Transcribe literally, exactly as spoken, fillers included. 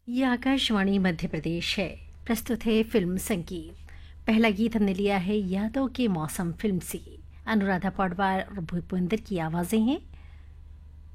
ये आकाशवाणी मध्य प्रदेश है। प्रस्तुत है फिल्म संगीत। पहला गीत हमने लिया है यादों के मौसम फिल्म से। अनुराधा पौडवाल और भूपेंद्र की आवाज़ें हैं।